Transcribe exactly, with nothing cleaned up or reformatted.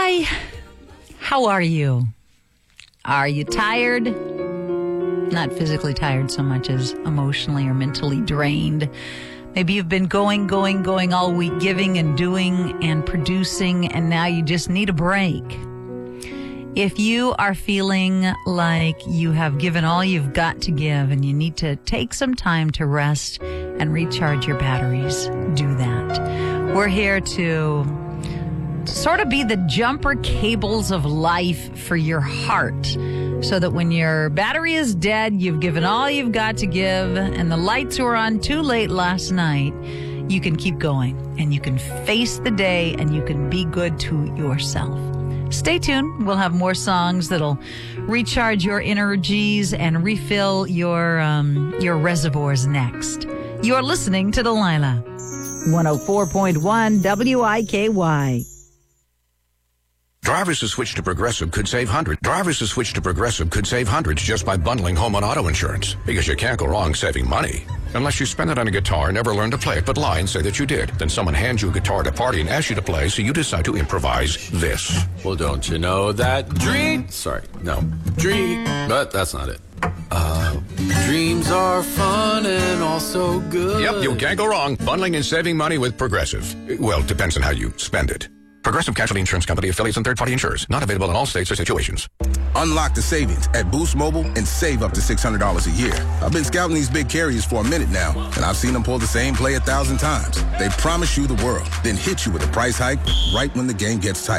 Hi, how are you? Are you tired? Not physically tired so much as emotionally or mentally drained. Maybe you've been going, going, going all week, giving and doing and producing, and now you just need a break. If you are feeling like you have given all you've got to give and you need to take some time to rest and recharge your batteries, do that. We're here to sort of be the jumper cables of life for your heart, so that when your battery is dead, you've given all you've got to give, and the lights were on too late last night, you can keep going, and you can face the day, and you can be good to yourself. Stay tuned. We'll have more songs that'll recharge your energies and refill your um, your reservoirs next. You're listening to Delilah. one oh four point one W I K Y. Drivers who switch to Progressive could save hundreds. Drivers who switch to Progressive could save hundreds just by bundling home and auto insurance. Because you can't go wrong saving money. Unless you spend it on a guitar and never learn to play it, but lie and say that you did. Then someone hands you a guitar at a party and asks you to play, so you decide to improvise this. Well, don't you know that dream... Sorry, no. Dream... But that's not it. Uh, dreams are fun and also good. Yep, you can't go wrong. Bundling and saving money with Progressive. Well, it depends on how you spend it. Progressive Casualty Insurance Company, affiliates, and third-party insurers. Not available in all states or situations. Unlock the savings at Boost Mobile and save up to six hundred dollars a year. I've been scouting these big carriers for a minute now, and I've seen them pull the same play a thousand times. They promise you the world, then hit you with a price hike right when the game gets tight.